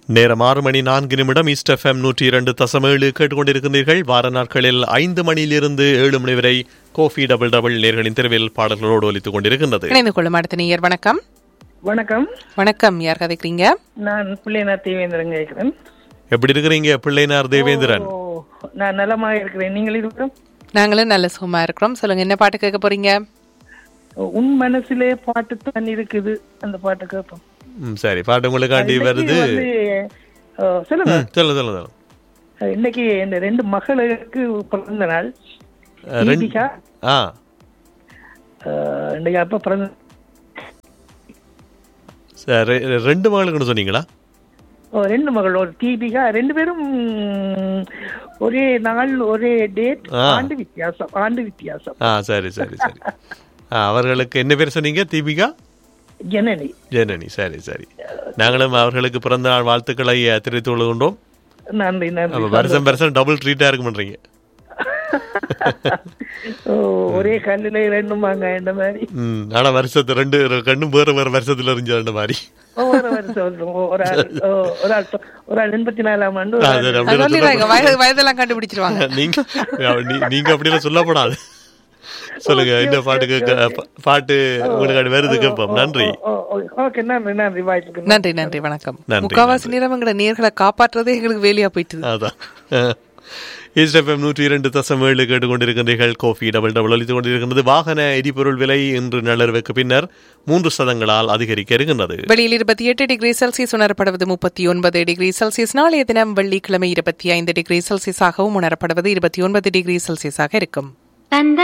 நேரம் 6:04 east FM 102.7 கேட்டுக்கொண்டிருக்கிறீர்கள். வார நாட்களில் 5 மணியிலிருந்து 7 மணி வரை கோஃபி டபுள் டபுள் நேர்களின் தெருவில் பாடல்களோடு ஒலித்துக் கொண்டிருக்கின்றது. இணைந்து கொள்ளும் அடுத்த நேயர். வணக்கம். வணக்கம். வணக்கம். யார் கதைக்கிறீங்க? நான் பிள்ளைனார் தேவேந்திரன் கேட்கிறேன். எப்படி இருக்கிறீங்க பிள்ளைனார் தேவேந்திரன்? நான் நலமாக இருக்கிறேன். நீங்கள் இருக்கிறோம்? நாங்களும் நல்ல சுகமா இருக்கிறோம். சொல்லுங்க, என்ன பாட்டு கேட்க போறீங்க? உன் மனசுலே பாட்டு தான் இருக்குது, அந்த பாட்டு கேட்போம். சரி, பாட்டு உங்களுக்காண்டி வருது. சொல்லுங்க. சொல்லுங்க. இன்னைக்கு இந்த 2 மகளுக்கு பிறந்த நாள். இன்னைக்கு அப்ப பிறந்த 2 மகளுக்குன்னு சொன்னீங்களா? 2 மகள், ஒரு தீபிகா. 2 பேரும் ஒரே நாள், ஒரே டேட், ஆண்டு வித்தியாசம். சரி சரி சரி. அவர்களுக்கு என்ன பேர் சொன்னீங்க? தீபிகா, ஜனனி. சரி சரி. நாங்களும் அவர்களுக்கு பிறந்த நாள் வாழ்த்துக்களை தெரிவித்துக் கொள்கின்றோம். நன்றி நன்றி. வருஷம் டபுள் ட்ரீட்டா இருக்கு பண்றீங்க. ஒரே கல்லுல 2 மாங்காய் இந்த மாதிரி. ஆனா வருஷத்து 2 கண்ணும் வேற வருஷத்துல இருந்துச்சு அந்த மாதிரி. ஒவ்வொரு வருஷம் ஒரு ஆள் 84ஆம் ஆண்டு. வயதெல்லாம் கண்டுபிடிச்சிருவாங்க. நீங்க அப்படிலாம் சொல்லப்படாது. சொல்லுங்க, இந்த பாட்டு உங்களுக்கு வருது கேட்போம். நன்றி. நன்றி நன்றி. வணக்கம். முக்காவாசி நேரம் எங்களை நேர்களை காப்பாற்றுறதே எங்களுக்கு வேலையா போயிட்டு. அதான் ஈஸ்ட் எஃப்எம் 102.7 கேட்டுக்கொண்டிருக்கின்றீர்கள். கோஃபி டபுள் டபுள் ஒலித்துக் கொண்டிருக்கின்றது. வாகன எரிபொருள் விலை இன்று நள்ளிரவுக்கு பின்னர் 3% அதிகரிக்க இருக்கின்றது. வெளியில் 28 டிகிரி செல்சியஸ் உணரப்படுவது 39 டிகிரி செல்சியஸ். நாளைய தினம் வெள்ளிக்கிழமை 25 டிகிரி செல்சியஸாகவும் உணரப்படுவது 29 டிகிரி செல்சியஸாக இருக்கும்.